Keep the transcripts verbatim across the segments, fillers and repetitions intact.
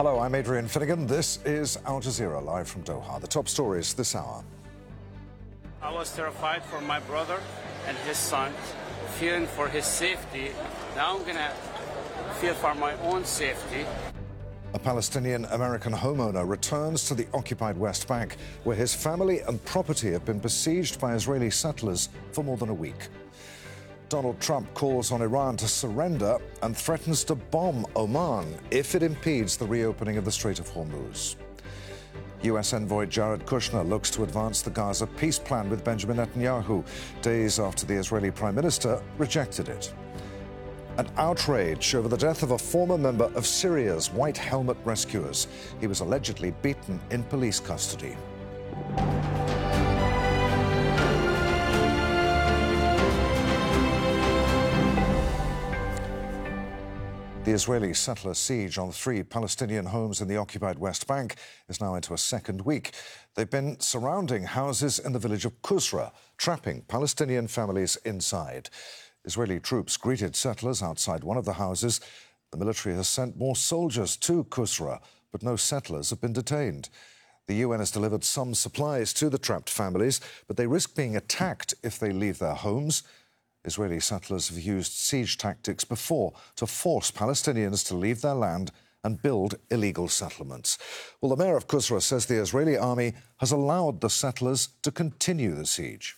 Hello, I'm Adrian Finnegan. This is Al Jazeera, live from Doha. The top stories this hour. I was terrified for my brother and his son, fearing for his safety. Now I'm going to fear for my own safety. A Palestinian-American homeowner returns to the occupied West Bank, where his family and property have been besieged by Israeli settlers for more than a week. Donald Trump calls on Iran to surrender and threatens to bomb Oman if it impedes the reopening of the Strait of Hormuz. U S envoy Jared Kushner looks to advance the Gaza peace plan with Benjamin Netanyahu, days after the Israeli Prime Minister rejected it. An outrage over the death of a former member of Syria's White Helmet Rescuers. He was allegedly beaten in police custody. The Israeli settler siege on three Palestinian homes in the occupied West Bank is now into a second week. They've been surrounding houses in the village of Qusra, trapping Palestinian families inside. Israeli troops greeted settlers outside one of the houses. The military has sent more soldiers to Qusra, but no settlers have been detained. The U N has delivered some supplies to the trapped families, but they risk being attacked if they leave their homes. Israeli settlers have used siege tactics before to force Palestinians to leave their land and build illegal settlements. Well, the mayor of Qusra says the Israeli army has allowed the settlers to continue the siege.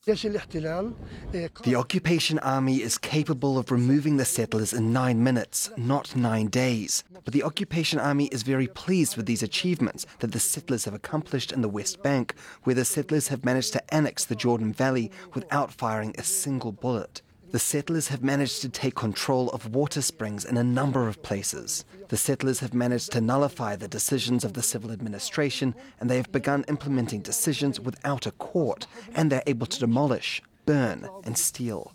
The occupation army is capable of removing the settlers in nine minutes, not nine days. But the occupation army is very pleased with these achievements that the settlers have accomplished in the West Bank, where the settlers have managed to annex the Jordan Valley without firing a single bullet. The settlers have managed to take control of water springs in a number of places. The settlers have managed to nullify the decisions of the civil administration, and they have begun implementing decisions without a court, and they're able to demolish, burn, and steal.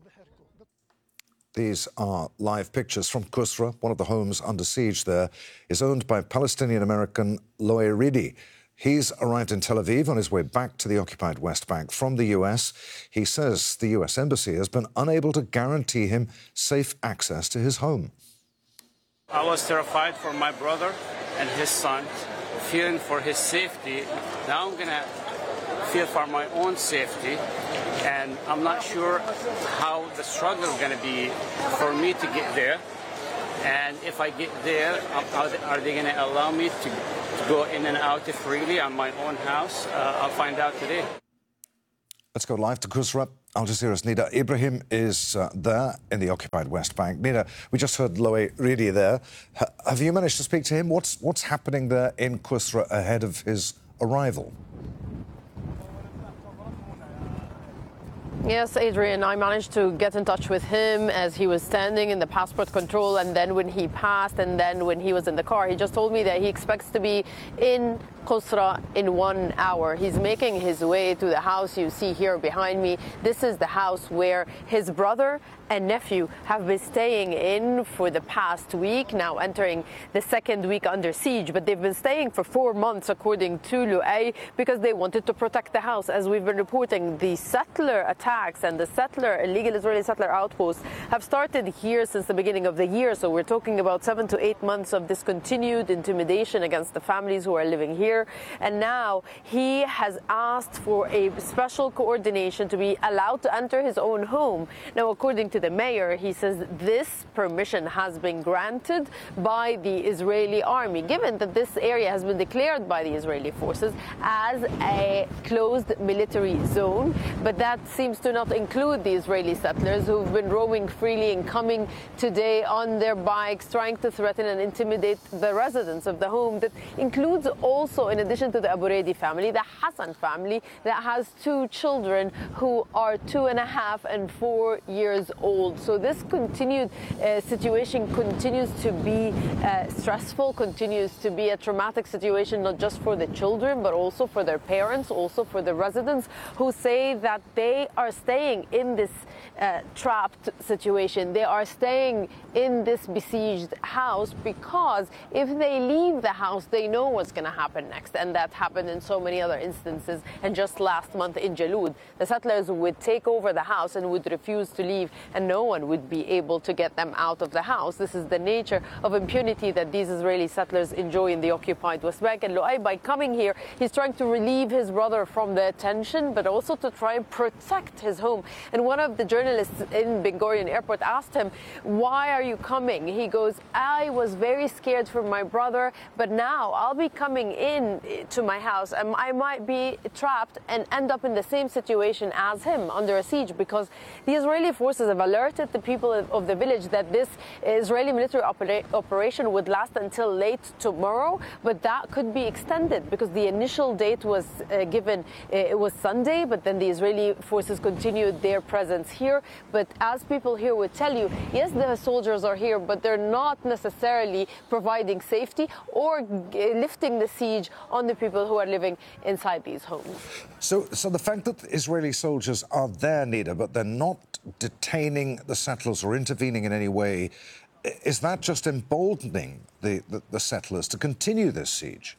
These are live pictures from Qusra. One of the homes under siege there is owned by Palestinian-American Loe Ridi. He's arrived in Tel Aviv on his way back to the occupied West Bank from the U S. He says the U S embassy has been unable to guarantee him safe access to his home. I was terrified for my brother and his son, fearing for his safety. Now I'm going to fear for my own safety, and I'm not sure how the struggle is going to be for me to get there. And if I get there, are they going to allow me to go in and out freely on my own house? Uh, I'll find out today. Let's go live to Qusra. Al Jazeera's Nida Ibrahim is uh, there in the occupied West Bank. Nida, we just heard Loe Ridi there. H- have you managed to speak to him? What's, what's happening there in Qusra ahead of his arrival? Yes, Adrian, I managed to get in touch with him as he was standing in the passport control, and then when he passed, and then when he was in the car. He just told me that he expects to be in Qusra in one hour. He's making his way to the house you see here behind me. This is the house where his brother and nephew have been staying in for the past week, now entering the second week under siege. But they've been staying for four months, according to Loe, because they wanted to protect the house. As we've been reporting, the settler attacks and the settler, illegal Israeli settler outposts have started here since the beginning of the year. So we're talking about seven to eight months of discontinued intimidation against the families who are living here. And now he has asked for a special coordination to be allowed to enter his own home. Now, according to the mayor, he says this permission has been granted by the Israeli army, given that this area has been declared by the Israeli forces as a closed military zone. But that seems to not include the Israeli settlers who've been roaming freely and coming today on their bikes, trying to threaten and intimidate the residents of the home. That includes also, in addition to the Abu Redi family, the Hassan family that has two children who are two and a half and four years old. So this continued uh, situation continues to be uh, stressful, continues to be a traumatic situation, not just for the children, but also for their parents, also for the residents, who say that they are are staying in this uh, trapped situation. They are staying in this besieged house because if they leave the house, they know what's going to happen next. And that happened in so many other instances. And just last month in Jalud, the settlers would take over the house and would refuse to leave, and no one would be able to get them out of the house. This is the nature of impunity that these Israeli settlers enjoy in the occupied West Bank. And Lu'ay, by coming here, he's trying to relieve his brother from the attention, but also to try and protect his home. And one of the journalists in Ben Gurion Airport asked him, why are you coming? He goes, I was very scared for my brother, but now I'll be coming in to my house and I might be trapped and end up in the same situation as him, under a siege, because the Israeli forces have alerted the people of the village that this Israeli military opera operation would last until late tomorrow, but that could be extended because the initial date was uh, given, uh, it was Sunday, but then the Israeli forces continued their presence here. But as people here would tell you, yes, the soldiers are here, but they're not necessarily providing safety or lifting the siege on the people who are living inside these homes. So, so the fact that Israeli soldiers are there, Nida, but they're not detaining the settlers or intervening in any way, is that just emboldening the, the, the settlers to continue this siege?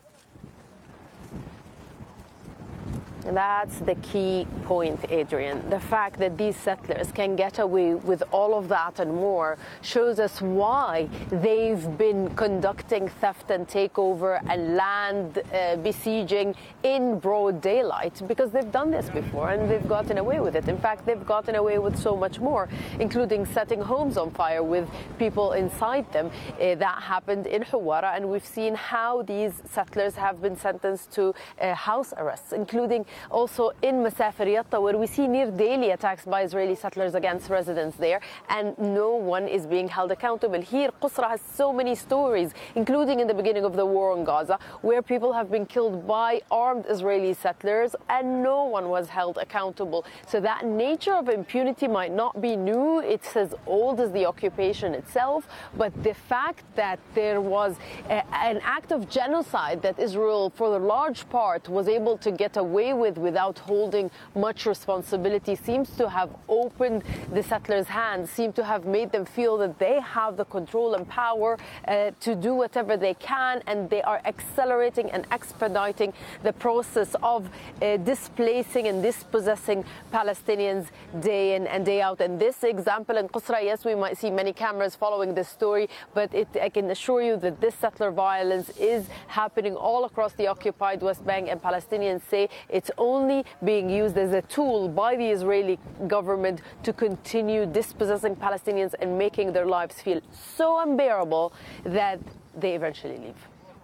That's the key point, Adrian. The fact that these settlers can get away with all of that and more shows us why they've been conducting theft and takeover and land uh, besieging in broad daylight, because they've done this before and they've gotten away with it. In fact, they've gotten away with so much more, including setting homes on fire with people inside them. Uh, that happened in Hawara, and we've seen how these settlers have been sentenced to uh, house arrests, including also in Masafer Yatta, where we see near daily attacks by Israeli settlers against residents there, and no one is being held accountable. Here, Qusra has so many stories, including in the beginning of the war in Gaza, where people have been killed by armed Israeli settlers and no one was held accountable. So that nature of impunity might not be new. It's as old as the occupation itself, but the fact that there was a, an act of genocide that Israel, for the large part, was able to get away with without holding much responsibility seems to have opened the settlers' hands, seem to have made them feel that they have the control and power uh, to do whatever they can, and they are accelerating and expediting the process of uh, displacing and dispossessing Palestinians day in and day out. And this example in Qusra, yes, we might see many cameras following this story, but it, I can assure you that this settler violence is happening all across the occupied West Bank, and Palestinians say it's only being used as a tool by the Israeli government to continue dispossessing Palestinians and making their lives feel so unbearable that they eventually leave.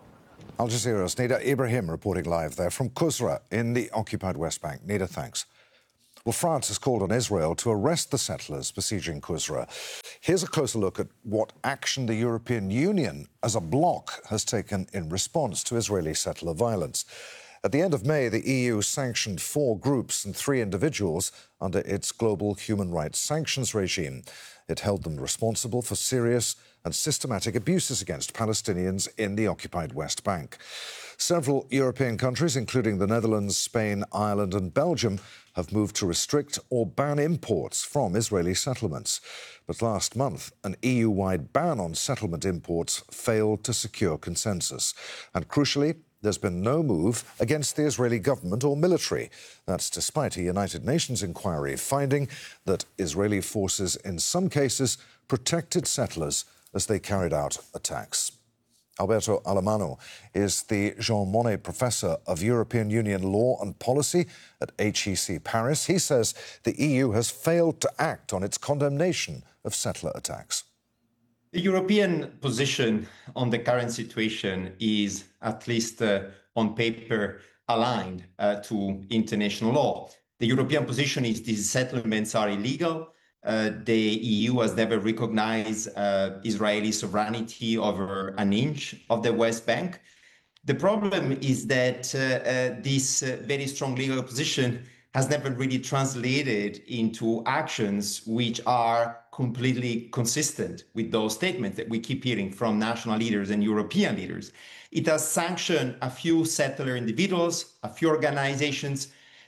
Al Jazeera's Nida Ibrahim reporting live there from Qusra in the occupied West Bank. Nida, thanks. Well, France has called on Israel to arrest the settlers besieging Qusra. Here's a closer look at what action the European Union as a bloc has taken in response to Israeli settler violence. At the end of May, the E U sanctioned four groups and three individuals under its global human rights sanctions regime. It held them responsible for serious and systematic abuses against Palestinians in the occupied West Bank. Several European countries, including the Netherlands, Spain, Ireland and Belgium, have moved to restrict or ban imports from Israeli settlements. But last month, an E U-wide ban on settlement imports failed to secure consensus. And crucially, there's been no move against the Israeli government or military. That's despite a United Nations inquiry finding that Israeli forces in some cases protected settlers as they carried out attacks. Alberto Alemano is the Jean Monnet Professor of European Union Law and Policy at H E C Paris. He says the E U has failed to act on its condemnation of settler attacks. The European position on the current situation is, at least uh, on paper, aligned uh, to international law. The European position is these settlements are illegal. Uh, the E U has never recognized uh, Israeli sovereignty over an inch of the West Bank. The problem is that uh, uh, this uh, very strong legal position has never really translated into actions which are completely consistent with those statements that we keep hearing from national leaders and European leaders. It has sanctioned a few settler individuals, a few organizations,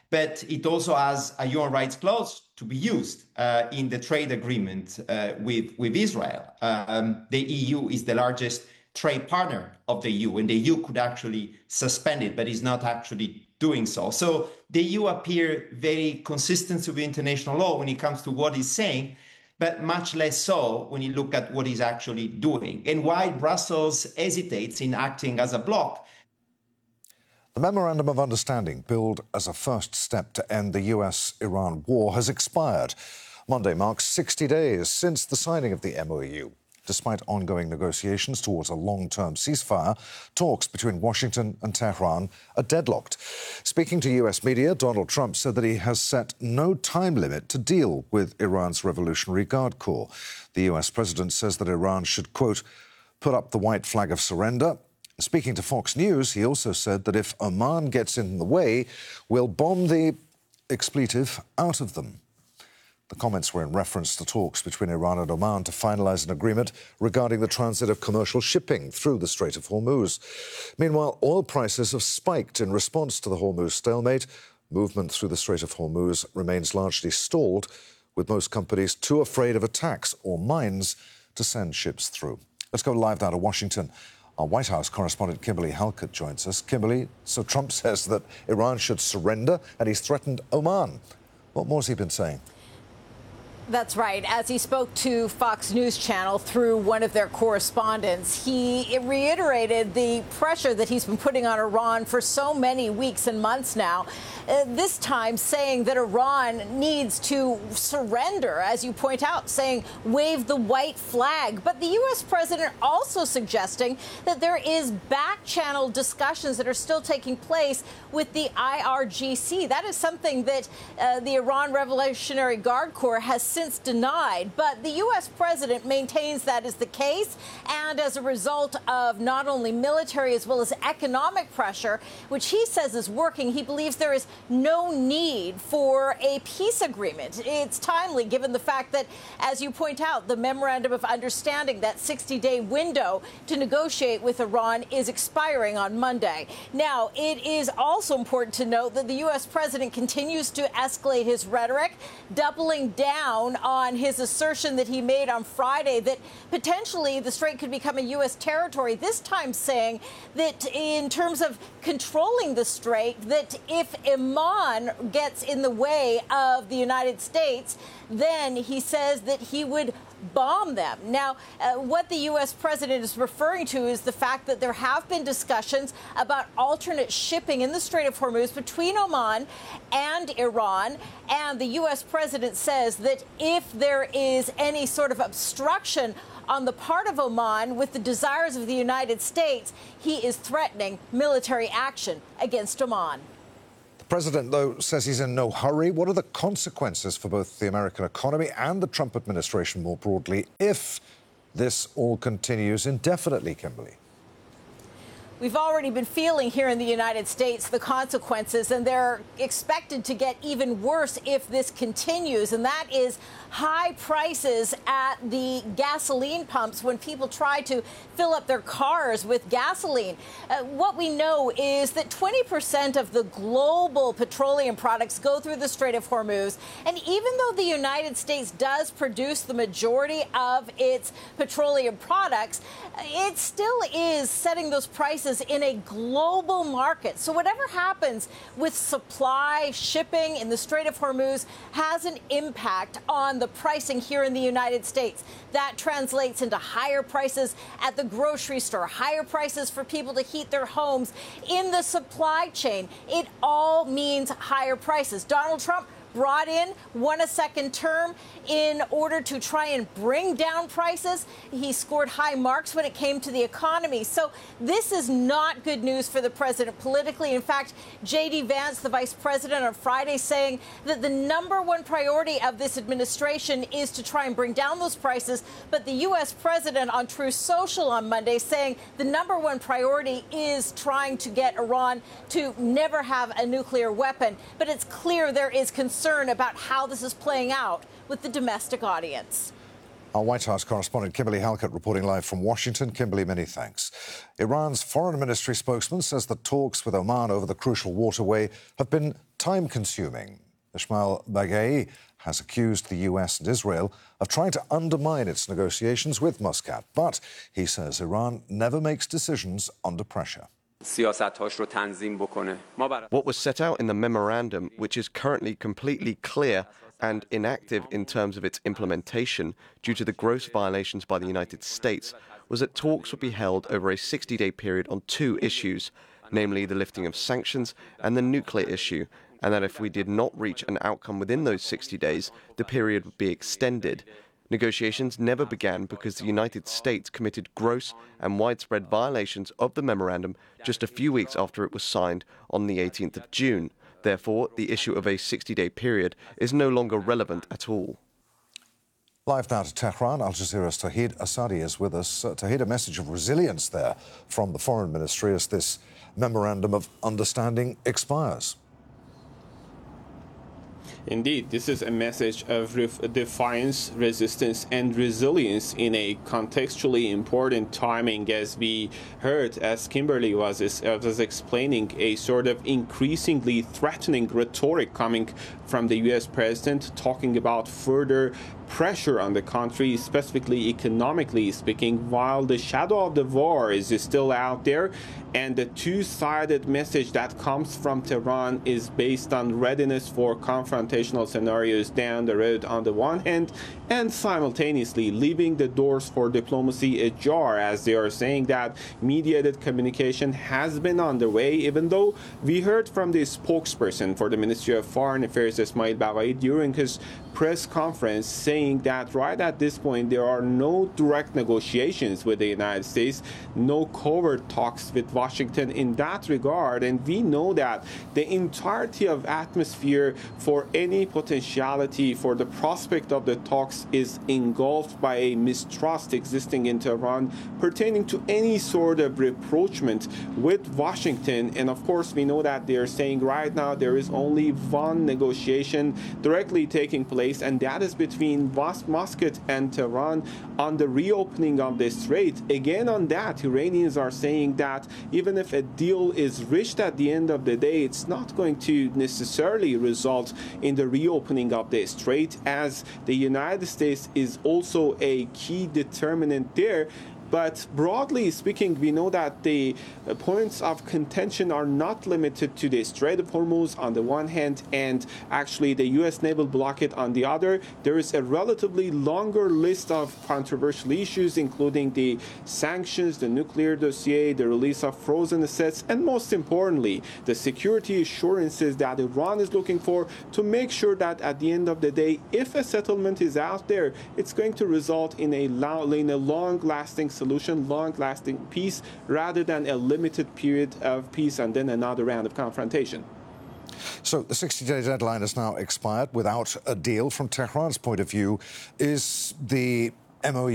but it also has a human rights clause to be used uh, in the trade agreement uh, with, with Israel. Um, the E U is the largest trade partner of the E U, and the E U could actually suspend it, but is not actually doing so. So the E U appear very consistent with international law when it comes to what it's saying, but much less so when you look at what it's actually doing. And why Brussels hesitates in acting as a bloc. The Memorandum of Understanding, billed as a first step to end the U S Iran war, has expired. Monday marks sixty days since the signing of the M O U. Despite ongoing negotiations towards a long-term ceasefire, talks between Washington and Tehran are deadlocked. Speaking to U S media, Donald Trump said that he has set no time limit to deal with Iran's Revolutionary Guard Corps. The U S president says that Iran should, quote, put up the white flag of surrender. Speaking to Fox News, he also said that if Oman gets in the way, we'll bomb the expletive out of them. The comments were in reference to talks between Iran and Oman to finalise an agreement regarding the transit of commercial shipping through the Strait of Hormuz. Meanwhile, oil prices have spiked in response to the Hormuz stalemate. Movement through the Strait of Hormuz remains largely stalled, with most companies too afraid of attacks or mines to send ships through. Let's go live now to Washington. Our White House correspondent Kimberly Halkett joins us. Kimberly, so Trump says that Iran should surrender and he's threatened Oman. What more has he been saying? That's right. As he spoke to Fox News Channel through one of their correspondents, he reiterated the pressure that he's been putting on Iran for so many weeks and months now, uh, this time saying that Iran needs to surrender, as you point out, saying wave the white flag. But the U S president also suggesting that there is back-channel discussions that are still taking place with the I R G C. That is something that uh, the Iran Revolutionary Guard Corps has since denied, but the U S president maintains that is the case, and as a result of not only military as well as economic pressure, which he says is working, he believes there is no need for a peace agreement. It's timely given the fact that, as you point out, the Memorandum of Understanding, that sixty-day window to negotiate with Iran, is expiring on Monday. Now, it is also important to note that the U S president continues to escalate his rhetoric, doubling down on his assertion that he made on Friday that potentially the strait could become a U S territory, this time saying that in terms of controlling the strait, that if Oman gets in the way of the United States, then he says that he would bomb them. Now, uh, what the U S president is referring to is the fact that there have been discussions about alternate shipping in the Strait of Hormuz between Oman and Iran. And the U S president says that if there is any sort of obstruction on the part of Oman with the desires of the United States, he is threatening military action against Oman. The president, though, says he's in no hurry. What are the consequences for both the American economy and the Trump administration more broadly if this all continues indefinitely, Kimberly? We've already been feeling here in the United States the consequences, and they're expected to get even worse if this continues, and that is high prices at the gasoline pumps when people try to fill up their cars with gasoline. Uh, what we know is that twenty percent of the global petroleum products go through the Strait of Hormuz, and even though the United States does produce the majority of its petroleum products, it still is setting those prices in a global market. So whatever happens with supply, shipping in the Strait of Hormuz has an impact on the pricing here in the United States. That translates into higher prices at the grocery store, higher prices for people to heat their homes in the supply chain. It all means higher prices. Donald Trump brought in, won a second term in order to try and bring down prices. He scored high marks when it came to the economy. So this is not good news for the president politically. In fact, J D Vance, the vice president, on Friday saying that the number one priority of this administration is to try and bring down those prices. But the U S president on Truth Social on Monday saying the number one priority is trying to get Iran to never have a nuclear weapon. But it's clear there is concern about how this is playing out with the domestic audience. Our White House correspondent Kimberly Halkett reporting live from Washington. Kimberly, many thanks. Iran's foreign ministry spokesman says the talks with Oman over the crucial waterway have been time-consuming. Ismail Baghai has accused the U S and Israel of trying to undermine its negotiations with Muscat. But he says Iran never makes decisions under pressure. What was set out in the memorandum, which is currently completely clear and inactive in terms of its implementation due to the gross violations by the United States, was that talks would be held over a sixty-day period on two issues, namely the lifting of sanctions and the nuclear issue, and that if we did not reach an outcome within those sixty days, the period would be extended. Negotiations never began because the United States committed gross and widespread violations of the memorandum just a few weeks after it was signed on the eighteenth of June. Therefore, the issue of a sixty-day period is no longer relevant at all. Live now to Tehran, Al Jazeera's Tawhid Asadi is with us. Uh, Tawhid, a message of resilience there from the Foreign Ministry as this memorandum of understanding expires. Indeed, this is a message of ref- defiance, resistance, and resilience in a contextually important timing, as we heard, as Kimberly was, is, uh, was explaining, a sort of increasingly threatening rhetoric coming from the U S president, talking about further pressure on the country, specifically economically speaking, while the shadow of the war is still out there, and the two-sided message that comes from Tehran is based on readiness for confrontational scenarios down the road on the one hand, and simultaneously leaving the doors for diplomacy ajar, as they are saying that mediated communication has been underway, even though we heard from the spokesperson for the Ministry of Foreign Affairs, Ismail Baghai, during his press conference, saying that right at this point there are no direct negotiations with the United States, no covert talks with Washington in that regard, and we know that the entirety of atmosphere for any potentiality for the prospect of the talks is engulfed by a mistrust existing in Tehran pertaining to any sort of rapprochement with Washington. And of course we know that they're saying right now there is only one negotiation directly taking place, and that is between Muscat and Tehran on the reopening of the strait. Again, on that, Iranians are saying that even if a deal is reached at the end of the day, it's not going to necessarily result in the reopening of the strait, as the United States is also a key determinant there. But broadly speaking, we know that the uh, points of contention are not limited to the Strait of Hormuz on the one hand and actually the U S naval blockade on the other. There is a relatively longer list of controversial issues, including the sanctions, the nuclear dossier, the release of frozen assets, and most importantly, the security assurances that Iran is looking for to make sure that at the end of the day, if a settlement is out there, it's going to result in a, lo- in a long-lasting solution, long-lasting peace, rather than a limited period of peace and then another round of confrontation. So the sixty-day deadline has now expired without a deal. From Tehran's point of view, is the M O U